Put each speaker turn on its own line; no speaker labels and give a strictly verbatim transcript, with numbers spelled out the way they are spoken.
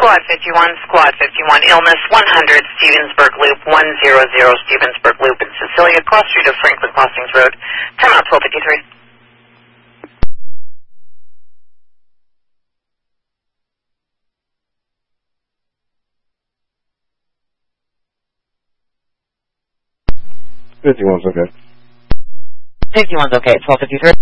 Squad fifty-one, Squad fifty-one, Illness, one hundred, Stevensburg Loop, one hundred, Stevensburg Loop in Cecilia, cross street of Franklin Crossings Road, time out twelve fifty-three.
fifty-one's okay.
fifty-one's okay, twelve fifty-three.